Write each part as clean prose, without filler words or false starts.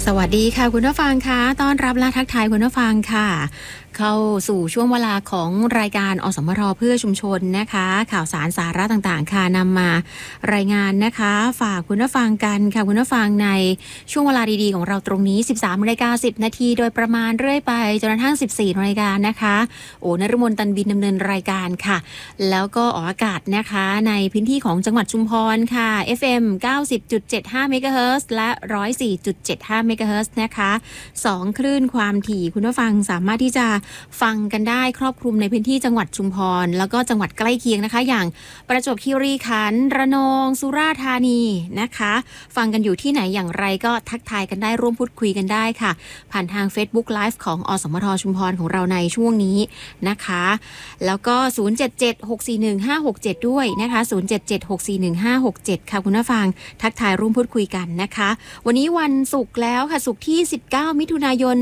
สวัสดีค่ะคุณผู้ฟังค่ะต้อนรับและทักทายคุณผู้ฟังค่ะเข้าสู่ช่วงเวลาของรายการอสมทเพื่อชุมชนนะคะข่าวสารสาระต่างๆค่ะนำมารายงานนะคะฝากคุณผู้ฟังกันค่ะคุณผู้ฟังในช่วงเวลาดีๆของเราตรงนี้ 13:10 นาทีโดยประมาณเรื่อยไปจนกระทั่ง 14 นาฬิกานะคะนฤมลตันบินดำเนินรายการค่ะแล้วก็ออกอากาศนะคะในพื้นที่ของจังหวัดชุมพรค่ะ FM 90.75 เมกะเฮิรตซ์และ 104.75 เมกะเฮิรตซ์นะคะ2คลื่นความถี่คุณผู้ฟังสามารถที่จะฟังกันได้ครอบคลุมในพื้นที่จังหวัดชุมพรแล้วก็จังหวัดใกล้เคียงนะคะอย่างประจวบคีรีขันธ์ระนองสุราษฎร์ธานีนะคะฟังกันอยู่ที่ไหนอย่างไรก็ทักทายกันได้ร่วมพูดคุยกันได้ค่ะผ่านทาง Facebook Live ของอสมทชุมพรของเราในช่วงนี้นะคะแล้วก็0776415567ด้วยนะคะ0776415567ค่ะคุณผู้ฟังทักทายร่วมพูดคุยกันนะคะวันนี้วันศุกร์แล้วค่ะศุกร์ที่19มิถุนายน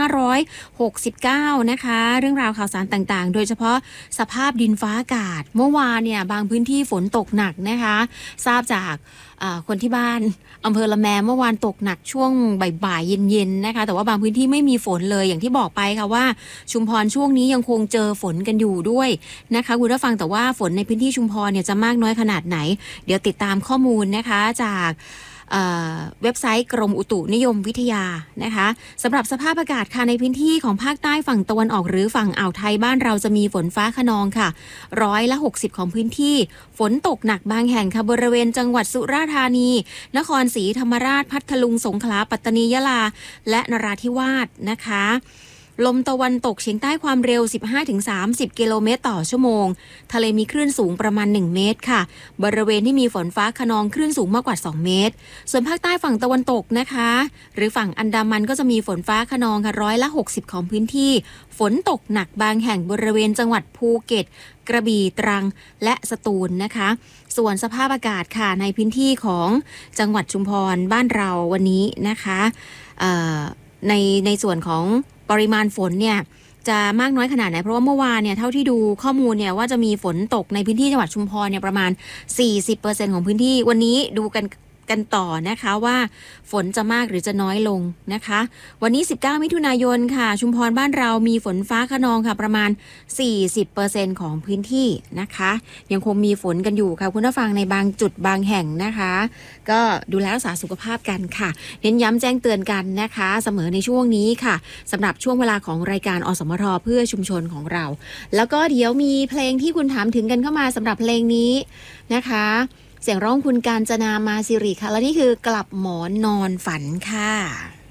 2569นะคะเรื่องราวข่าวสารต่างๆโดยเฉพาะสภาพดินฟ้าอากาศเมื่อวานเนี่ยบางพื้นที่ฝนตกหนักนะคะทราบจากคนที่บ้านอำเภอละแมเมื่อวานตกหนักช่วงบ่ายๆเย็นๆนะคะแต่ว่าบางพื้นที่ไม่มีฝนเลยอย่างที่บอกไปค่ะว่าชุมพรช่วงนี้ยังคงเจอฝนกันอยู่ด้วยนะคะคุณผู้ฟังแต่ว่าฝนในพื้นที่ชุมพรเนี่ยจะมากน้อยขนาดไหนเดี๋ยวติดตามข้อมูลนะคะจากเว็บไซต์กรมอุตุนิยมวิทยานะคะสำหรับสภาพอากาศค่ะในพื้นที่ของภาคใต้ฝั่งตะวันออกหรือฝั่งอ่าวไทยบ้านเราจะมีฝนฟ้าคะนองค่ะ160%ของพื้นที่ฝนตกหนักบางแห่งค่ะบริเวณจังหวัดสุราษฎร์ธานีนครศรีธรรมราชพัทลุงสงขลาปัตตานียะลาและนราธิวาสนะคะลมตะวันตกเฉียงใต้ความเร็ว 15-30 กิโลเมตรต่อชั่วโมงทะเลมีคลื่นสูงประมาณ1เมตรค่ะบริเวณที่มีฝนฟ้าคะนองคลื่นสูงมากกว่า2เมตรส่วนภาคใต้ฝั่งตะวันตกนะคะหรือฝั่งอันดามันก็จะมีฝนฟ้าคะนองค่ะ60%ของพื้นที่ฝนตกหนักบางแห่งบริเวณจังหวัดภูเก็ตกระบี่ตรังและสตูลนะคะส่วนสภาพอากาศค่ะในพื้นที่ของจังหวัดชุมพรบ้านเราวันนี้นะคะในส่วนของปริมาณฝนเนี่ยจะมากน้อยขนาดไหนเพราะว่าเมื่อวานเนี่ยเท่าที่ดูข้อมูลเนี่ยว่าจะมีฝนตกในพื้นที่จังหวัดชุมพรเนี่ยประมาณ 40% ของพื้นที่วันนี้ดูกันต่อนะคะว่าฝนจะมากหรือจะน้อยลงนะคะวันนี้19มิถุนายนค่ะชุมพรบ้านเรามีฝนฟ้าคะนองค่ะประมาณ 40% ของพื้นที่นะคะยังคงมีฝนกันอยู่ค่ะคุณผู้ฟังในบางจุดบางแห่งนะคะก็ดูแลรักษาสุขภาพกันค่ะเน้นย้ำแจ้งเตือนกันนะคะเสมอในช่วงนี้ค่ะสำหรับช่วงเวลาของรายการอสมทเพื่อชุมชนของเราแล้วก็เดี๋ยวมีเพลงที่คุณถามถึงกันเข้ามาสำหรับเพลงนี้นะคะเสียงร้องคุณกาญจนามาสิริค่ะและนี่คือกลับหมอนนอนฝันค่ะ